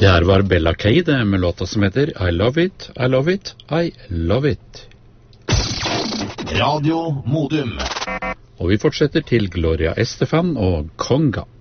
Det her var Bella Kay med låta som heter I Love It, I Love It, I Love It. Radio Modum. Og vi fortsetter til Gloria Estefan og Conga.